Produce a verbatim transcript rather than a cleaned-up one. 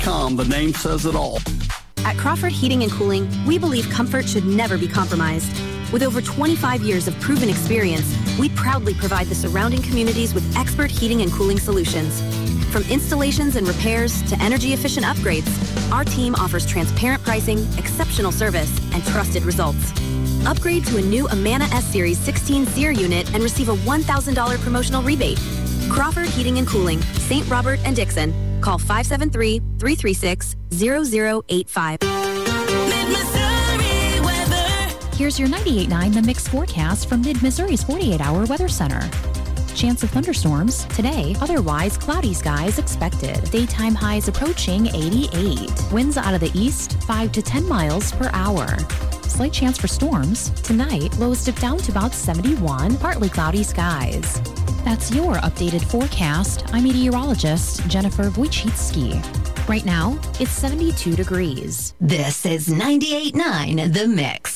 com. The name says it all. At Crawford Heating and Cooling, we believe comfort should never be compromised. With over twenty-five years of proven experience, we proudly provide the surrounding communities with expert heating and cooling solutions. From installations and repairs to energy-efficient upgrades, our team offers transparent pricing, exceptional service, and trusted results. Upgrade to a new Amana S-Series sixteen SEER unit and receive a one thousand dollars promotional rebate. Crawford Heating and Cooling, Saint Robert and Dixon. Call five seven three, three three six, zero zero eight five. Here's your ninety-eight point nine The Mix forecast from Mid-Missouri's forty-eight hour Weather Center. Chance of thunderstorms today, otherwise cloudy skies expected. Daytime highs approaching eighty-eight. Winds out of the east, five to ten miles per hour. Slight chance for storms. Tonight, lows dip down to about seventy-one, partly cloudy skies. That's your updated forecast. I'm meteorologist Jennifer Wojcicki. Right now, it's seventy-two degrees. This is ninety-eight point nine The Mix.